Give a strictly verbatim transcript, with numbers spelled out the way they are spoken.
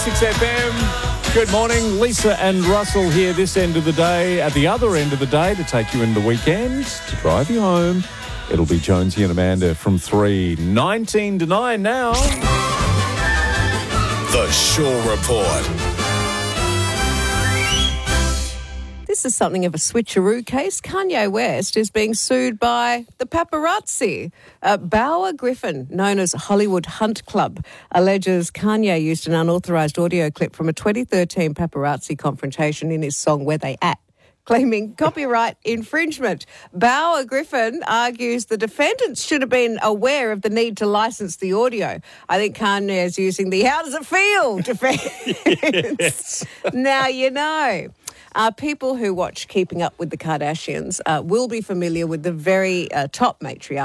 ninety-six F M. Good morning. Lisa and Russell here this end of the day. At the other end of the day, to take you into the weekend, to drive you home, it'll be Jonesy and Amanda from three. nineteen to nine now. The Shaw Report. This is something of a switcheroo case. Kanye West is being sued by the paparazzi. Uh, Bauer Griffin, known as Hollywood Hunt Club, alleges Kanye used an unauthorised audio clip from a twenty thirteen paparazzi confrontation in his song Where They At, claiming copyright infringement. Bauer Griffin argues the defendants should have been aware of the need to license the audio. I think Kanye is using the how does it feel defense. Yes. Now you know. Uh, people who watch Keeping Up with the Kardashians uh, will be familiar with the very uh, top matriarch